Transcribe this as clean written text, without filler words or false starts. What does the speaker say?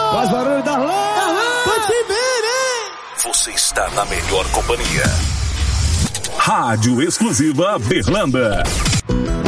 Faz barulho, Darlan! Pode te ver, hein? Você está na melhor companhia. Rádio Exclusiva Berlanda.